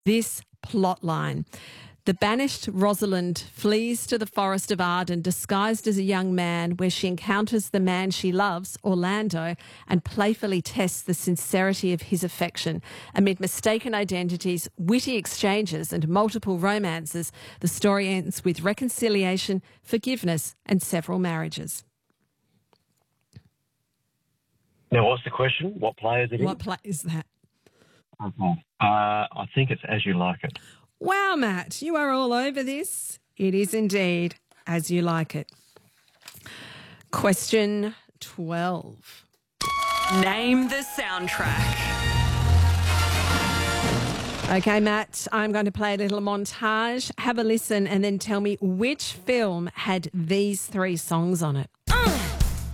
this plot line. The banished Rosalind flees to the Forest of Arden disguised as a young man, where she encounters the man she loves, Orlando, and playfully tests the sincerity of his affection. Amid mistaken identities, witty exchanges and multiple romances, the story ends with reconciliation, forgiveness and several marriages. Now, what's the question? What play is it in? What play is that? Okay. I think it's As You Like It. Wow, Matt, you are all over this. It is indeed As You Like It. Question 12. Name the soundtrack. Okay, Matt, I'm going to play a little montage. Have a listen and then tell me which film had these three songs on it.